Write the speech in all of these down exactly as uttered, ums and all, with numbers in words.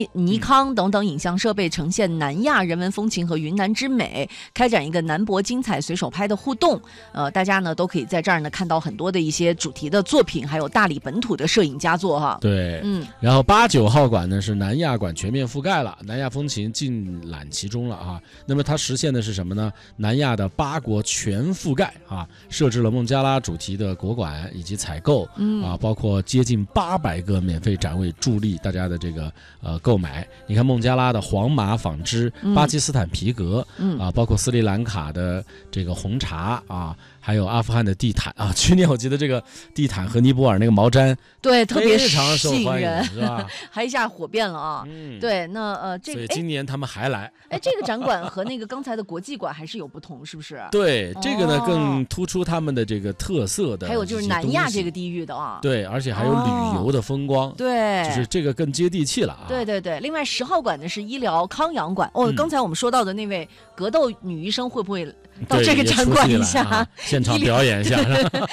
尼康等等影像设备，呈现南亚人文风情和云南之美，开展一个南博精彩随手拍的互动。呃，大家呢都可以在这儿呢看到很多的一些主题的作品，还有大理本土的摄影佳作哈。 对，嗯。然后八九号馆呢是南亚馆全面覆盖了，南亚风情尽览其中了啊。那么它实现的是什么呢？南亚的八国全覆盖啊，设置了孟加拉主题的国馆以及采购，嗯啊，包括接近八百个免费展位，助力大家的这个呃购买。你看孟加拉的黄马纺织、嗯、巴基斯坦皮革，嗯啊，包括斯里兰卡的这个红茶啊。还有阿富汗的地毯啊，去年我记得这个地毯和尼泊尔那个毛毡， 对，特别常受欢迎， 是吧？还一下火遍了啊！嗯，对，那呃，这个所以今年他们还来。 哎，这个展馆和那个刚才的国际馆还是有不同，是不是？ 对，这个呢、哦、更突出他们的这个特色的， 还有就是南亚这个地域的啊， 对，而且还有旅游的风光， 哦、对， 就是这个更接地气了啊！ 对对对，另外十号馆呢是医疗康养馆哦，嗯、刚才我们说到的那位格斗女医生会不会到这个展馆一下？ 啊、现场表演一下。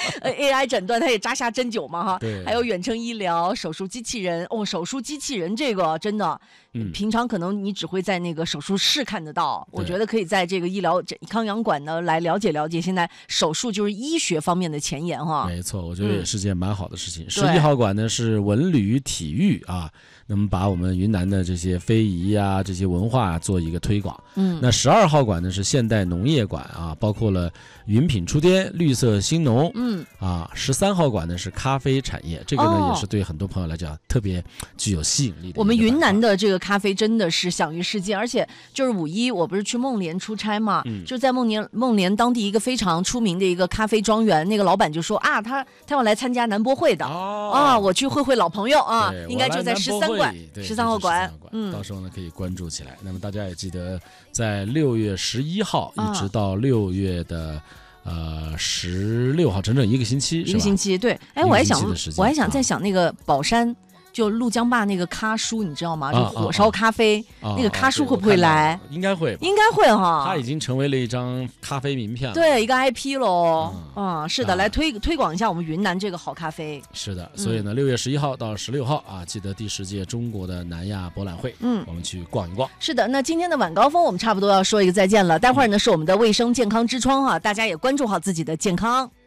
A I 诊断，它也扎下针灸嘛哈， 对， 还有远程医疗、手术机器人哦，手术机器人这个真的，嗯、平常可能你只会在那个手术室看得到，我觉得可以在这个医疗康养馆呢来了解了解现在手术就是医学方面的前沿哈。 没错，我觉得也是件蛮好的事情。十一、嗯、号馆呢是文旅体育啊，那么把我们云南的这些非遗啊这些文化、啊、做一个推广。嗯，那十二号馆呢是现代农业馆啊，包括了云品出滇、绿色兴农。嗯啊，十三号馆呢是咖啡产业，这个呢、哦、也是对很多朋友来讲特别具有吸引力的。 我们云南的这个咖啡真的是享誉世界，而且就是五一我不是去孟连出差嘛，嗯、就在孟连孟连当地一个非常出名的一个咖啡庄园，那个老板就说啊，他他要来参加南博会的、哦、啊，我去会会老朋友啊，应该就在十三馆、十三号馆， 嗯，到时候呢可以关注起来。那么大家也记得，在六月十一号一直到六月的。啊呃，十六号整整一个星期， 一个星期，对。哎，我还想，我还想再想那个宝山，就陆江坝那个咖叔，你知道吗？ 啊、 就火烧咖啡，啊、那个咖叔会不会来？ 啊、应该会， 应该会哈。 他已经成为了一张咖啡名片了， 对，一个 I P 喽。嗯，是的，啊、来推推广一下我们云南这个好咖啡。 是的，所以呢，六、嗯、月十一号到十六号啊，记得第十届中国的南亚博览会，嗯，我们去逛一逛。 是的，那今天的晚高峰我们差不多要说一个再见了，待会儿呢是我们的卫生健康之窗哈、啊，大家也关注好自己的健康。